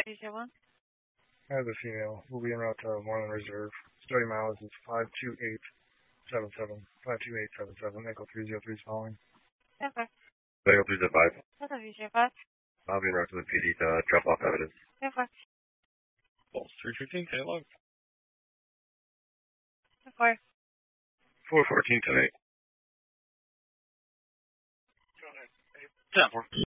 1. As a female, will be en route to Moreland Reserve. Study miles is 52877. 52877. Echo 303 is following. Okay. Echo 305. That's a VJ5. I'll be en route to the PD to drop off evidence. Okay. Pulse 315, stay alive. Okay. 414 tonight. 10-4.